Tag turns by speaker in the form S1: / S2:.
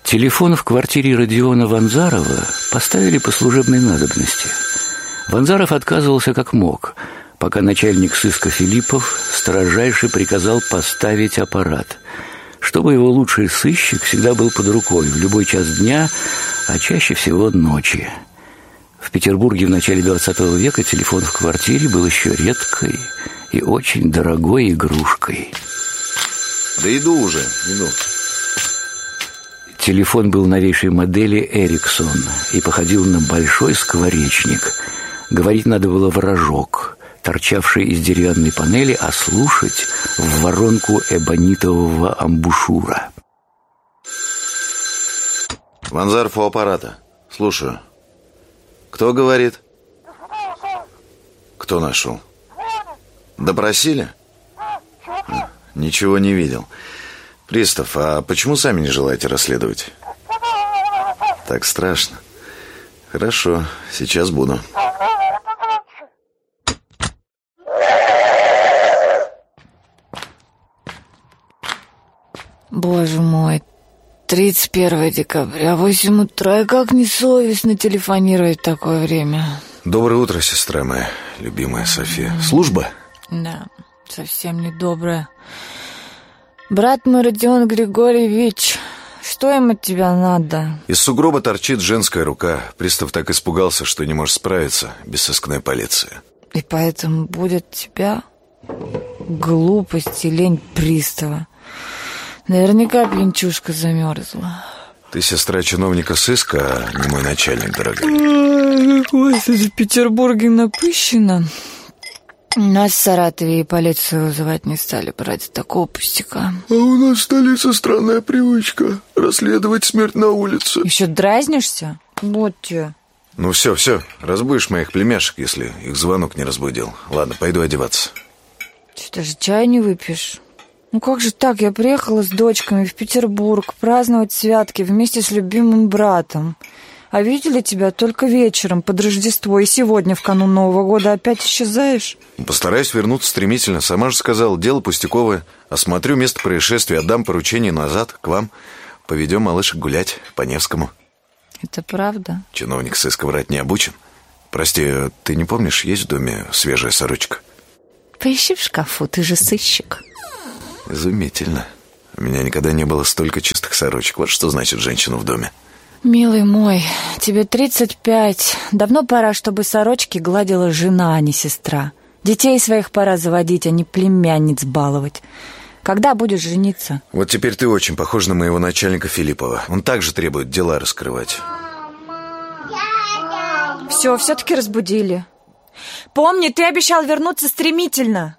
S1: Телефон в квартире Родиона Ванзарова поставили по служебной надобности. Ванзаров отказывался как мог, пока начальник сыска Филиппов строжайше приказал поставить аппарат, чтобы его лучший сыщик всегда был под рукой в любой час дня, а чаще всего ночи. В Петербурге в начале 20 века телефон в квартире был еще редкой и очень дорогой игрушкой.
S2: Да иду уже, иду.
S1: Телефон был новейшей модели «Эриксон» и походил на большой скворечник. Говорить надо было в рожок, торчавший из деревянной панели, а слушать в воронку эбонитового амбушюра.
S2: Ванзаров у аппарата. Слушаю. Кто говорит? Кто нашел? Допросили? Ничего не видел. Пристав, а почему сами не желаете расследовать? Так страшно. Хорошо, сейчас буду.
S3: Боже мой, 31 декабря, 8 утра, и как несовестно телефонировать в такое время.
S2: Доброе утро, сестра моя, любимая София. Служба?
S3: Да, совсем недобрая. Брат мой, Родион Григорьевич, что им от тебя надо?
S2: Из сугроба торчит женская рука. Пристав так испугался, что не может справиться без сыскной полиции.
S3: И поэтому будет тебя глупость и лень пристава. Наверняка пьянчушка замерзла.
S2: Ты сестра чиновника сыска, а не мой начальник, дорогая.
S3: Господи, в Петербурге напыщено. Нас в Саратове и полицию вызывать не стали ради такого пустяка.
S4: А у нас в столице странная привычка расследовать смерть на улице.
S3: Еще дразнишься? Вот тебе.
S2: Ну все, разбудишь моих племяшек, если их звонок не разбудил. Ладно, пойду одеваться.
S3: Что, даже чай не выпьешь? Ну как же так? Я приехала с дочками в Петербург праздновать святки вместе с любимым братом. А видели тебя только вечером под Рождество, и сегодня в канун Нового года опять исчезаешь?
S2: Постараюсь вернуться стремительно. Сама же сказала, дело пустяковое. Осмотрю место происшествия, отдам поручение назад к вам. Поведем малышек гулять по Невскому.
S3: Это правда?
S2: Чиновник сыска врать не обучен. Прости, ты не помнишь, есть в доме свежая сорочка?
S3: Поищи в шкафу, ты же сыщик.
S2: Изумительно. У меня никогда не было столько чистых сорочек. Вот что значит женщина в доме.
S3: Милый мой, тебе 35. Давно пора, чтобы сорочки гладила жена, а не сестра. Детей своих пора заводить, а не племянниц баловать. Когда будешь жениться?
S2: Вот теперь ты очень похожа на моего начальника Филиппова. Он также требует дела раскрывать.
S3: Все-таки разбудили. Помни, ты обещал вернуться стремительно.